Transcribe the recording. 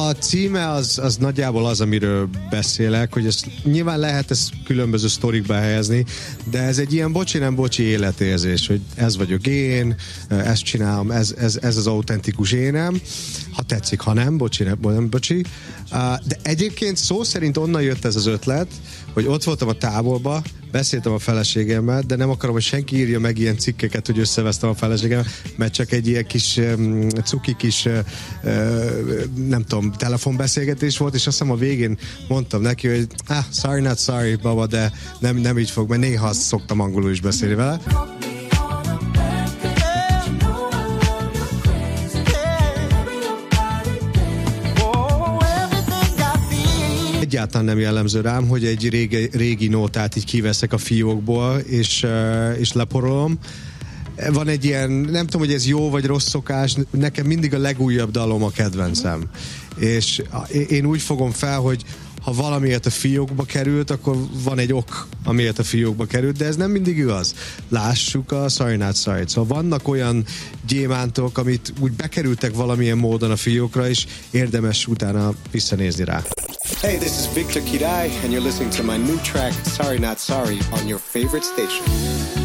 A címe az nagyjából az, amiről beszélek, hogy ezt nyilván lehet ezt különböző sztorikba helyezni, de ez egy ilyen bocsi nem bocsi életérzés, hogy ez vagyok én, ezt csinálom, ez az autentikus énem, ha tetszik, ha nem, bocsi, nem bocsi. De egyébként szó szerint onnan jött ez az ötlet, hogy ott voltam a táborba, beszéltem a feleségemmel, de nem akarom, hogy senki írja meg ilyen cikkeket, hogy összevesztem a feleségemmel, mert csak egy ilyen kis cuki kis nem tudom, telefonbeszélgetés volt, és azt hiszem a végén mondtam neki, hogy sorry not sorry, baba, de nem így fog, mert néha azt szoktam angolul is beszélni vele. Egyáltalán nem jellemző rám, hogy egy régi nótát így kiveszek a fiókból, és leporolom. Van egy ilyen, nem tudom, hogy ez jó vagy rossz szokás, nekem mindig a legújabb dalom a kedvencem. És én úgy fogom fel, hogy ha valamiért a fiókba került, akkor van egy ok, amiért a fiókba került, de ez nem mindig igaz. Lássuk a Sorry Not Sorry. Szóval vannak olyan gyémántok, amit úgy bekerültek valamilyen módon a fiókra, és érdemes utána visszanézni rá. Hey, this is Victor Kirai, and you're listening to my new track, Sorry Not Sorry, on your favorite station.